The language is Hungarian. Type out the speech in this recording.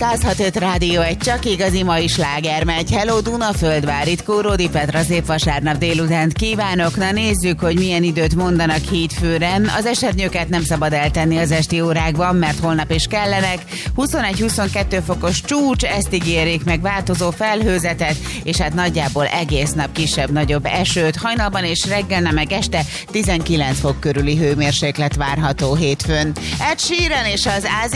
106.5 Rádió, egy csak igazi mai sláger megy. Hello Dunaföldvár, itt Kóródi Petra, szép vasárnap délutánt kívánok. Na nézzük, hogy milyen időt mondanak hétfőre. Az esernyőket nem szabad eltenni az esti órákban, mert holnap is kellenek. 21-22 fokos csúcs, ezt ígérik, meg változó felhőzetet, és hát nagyjából egész nap kisebb-nagyobb esőt. Hajnalban és reggelne meg este 19 fok körüli hőmérséklet várható hétfőn. Ed Sheeran és az